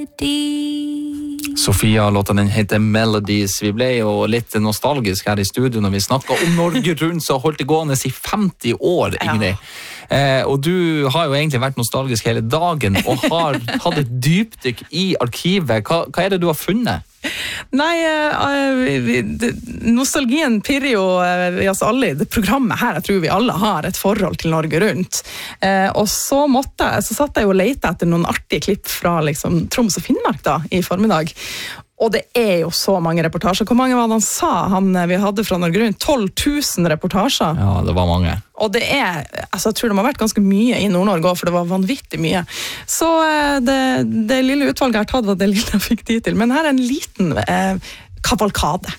Sofia, låta den heter Melodies. Vi ble jo litt nostalgisk her i studio når vi snakket om Norge Rundt, så holdt det gående i 50 år, Ingrid. Og du har jo egentlig vært nostalgisk hele dagen og har hatt et dypdykk i arkivet. Hva det du har funnet? Nei, nostalgien pirrer jo i oss alle i det programmet her. Jeg tror vi alle har et forhold til Norge Rundt. Og så satt jeg jo og lette etter noen artige klipp fra liksom, Troms og Finnmark da, i formiddag. Og det jo så mange reportasjer. Hvor mange var det han sa vi hadde fra Norge Rundt? 12 000 reportasjer. Ja, det var mange. Og det altså jeg tror det må ha vært ganske mye i Nord-Norge også, for det var vanvittig mye. Så det lille utvalget jeg har tatt var det lille jeg fikk tid til. Men her en liten kavalkade.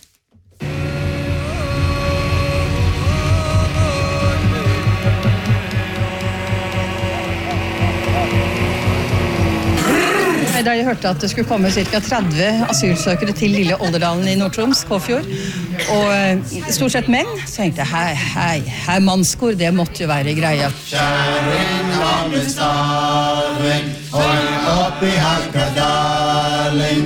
Da jeg hørte at det skulle komme ca. 30 asylsøkere til lille Olderdalen i Nord-Troms, Kåfjord, og stort sett menn, så tenkte jeg, hei, mannskor, det måtte jo være greia. Kjæren Lammestaden, hold opp i Hakadalen.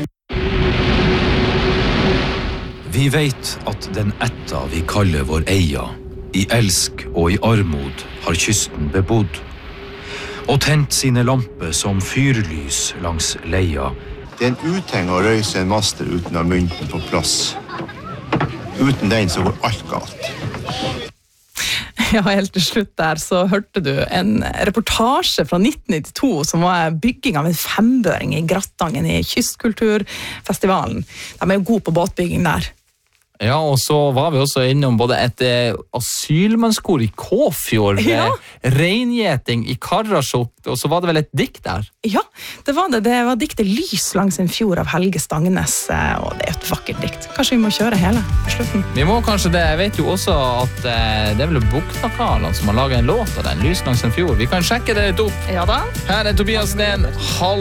Vi vet at den etta vi kaller vår eia, i elsk og i armod har kysten bebodd, og tent sine lamper som fyrlys langs leia. Det en utheng å røyse en master uten å ha mynten på plass. Uten den så går alt galt. Ja, helt til slutt der så hørte du en reportasje fra 1992 som var bygging av en 5-børing i Grattangen i Kystkulturfestivalen. De jo gode på båtbygging der. Ja, og så var vi også innom både et asylmannskor i Kåfjord, reingjeting i Karasjok, og så var det vel et dikt der? Ja, det var det. Det var diktet Lys langs en fjord av Helge Stangenes, og det et vakkert dikt. Kanskje vi må kjøre hele på slutten? Vi må kanskje det. Jeg vet jo også at det vel Buktakarene som har laget en låt av den, Lys langs en fjord. Vi kan sjekke det litt opp. Ja da. Her Tobias Sten,